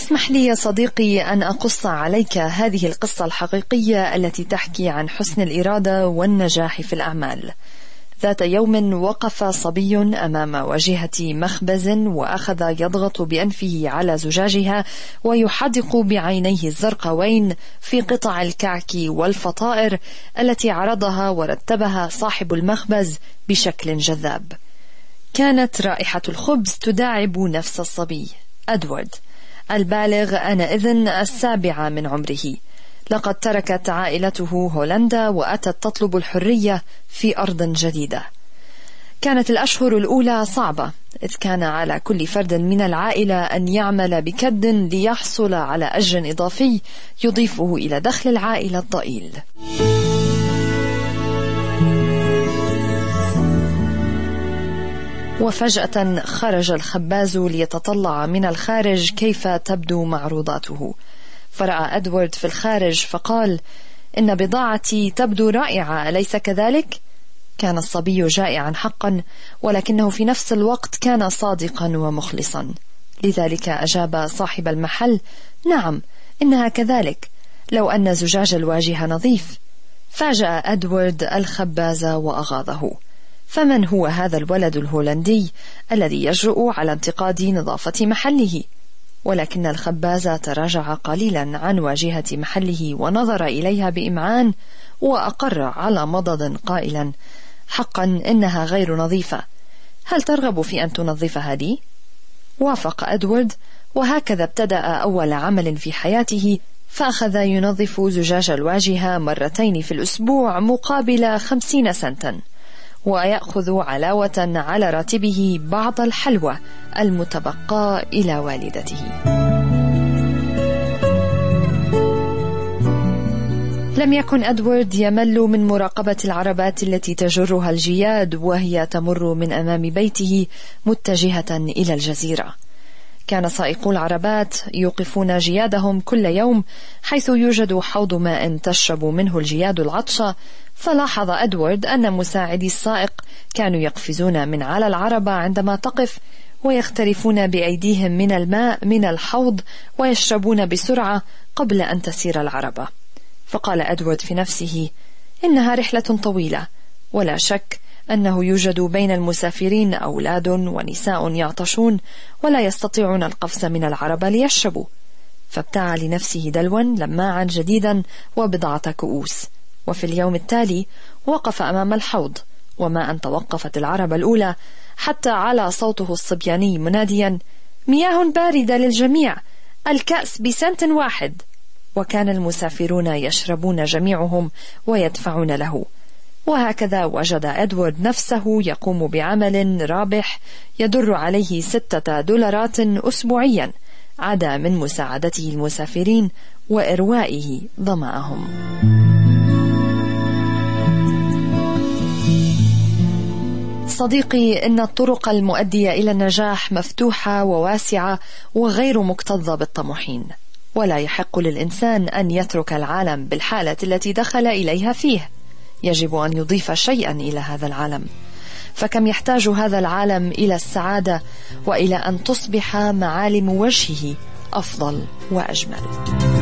اسمح لي يا صديقي أن أقص عليك هذه القصة الحقيقية التي تحكي عن حسن الإرادة والنجاح في الأعمال. ذات يوم وقف صبي أمام واجهة مخبز وأخذ يضغط بأنفه على زجاجها ويحدق بعينيه الزرقاوين في قطع الكعك والفطائر التي عرضها ورتبها صاحب المخبز بشكل جذاب. كانت رائحة الخبز تداعب نفس الصبي أدوارد البالغ آنئذ 7 من عمره. لقد تركت عائلته هولندا وأتت تطلب الحرية في أرض جديدة. كانت الأشهر الأولى صعبة، إذ كان على كل فرد من العائلة أن يعمل بكد ليحصل على أجر إضافي يضيفه إلى دخل العائلة الضئيل. وفجأة خرج الخباز ليتطلع من الخارج كيف تبدو معروضاته، فرأى أدوارد في الخارج فقال: إن بضاعتي تبدو رائعة، أليس كذلك؟ كان الصبي جائعا حقا، ولكنه في نفس الوقت كان صادقا ومخلصا، لذلك أجاب صاحب المحل: نعم، إنها كذلك، لو أن زجاج الواجهة نظيف. فاجأ أدوارد الخباز وأغاظه. فمن هو هذا الولد الهولندي الذي يجرؤ على انتقاد نظافة محله؟ ولكن الخباز تراجع قليلا عن واجهة محله ونظر إليها بإمعان وأقر على مضض قائلا: حقا إنها غير نظيفة، هل ترغب في أن تنظفها لي؟ وافق أدوارد، وهكذا ابتدأ أول عمل في حياته، فأخذ ينظف زجاج الواجهة 2 مرات في الأسبوع مقابل 50 سنتا، ويأخذ علاوة على راتبه بعض الحلوى المتبقى إلى والدته. لم يكن أدوارد يمل من مراقبة العربات التي تجرها الجياد وهي تمر من أمام بيته متجهة إلى الجزيرة. كان سائقو العربات يوقفون جيادهم كل يوم حيث يوجد حوض ماء تشرب منه الجياد العطش، فلاحظ أدوارد أن مساعدي السائق كانوا يقفزون من على العربة عندما تقف ويخترفون بأيديهم من الماء من الحوض ويشربون بسرعة قبل أن تسير العربة. فقال أدوارد في نفسه: إنها رحلة طويلة، ولا شك أنه يوجد بين المسافرين أولاد ونساء يعطشون ولا يستطيعون القفز من العربة ليشربوا. فابتاع لنفسه دلوا لماعا جديدا وبضعة كؤوس، وفي اليوم التالي وقف أمام الحوض، وما أن توقفت العربة الأولى حتى على صوته الصبياني مناديا: مياه باردة للجميع، الكأس ب1 سنت. وكان المسافرون يشربون جميعهم ويدفعون له. وهكذا وجد أدوارد نفسه يقوم بعمل رابح يدر عليه 6 دولارات أسبوعيا، عدا من مساعدته المسافرين وإروائه ظمأهم. صديقي، إن الطرق المؤدية إلى النجاح مفتوحة وواسعة وغير مكتظة بالطموحين، ولا يحق للإنسان أن يترك العالم بالحالة التي دخل إليها فيه. يجب أن يضيف شيئا إلى هذا العالم، فكم يحتاج هذا العالم إلى السعادة وإلى أن تصبح معالم وجهه أفضل وأجمل.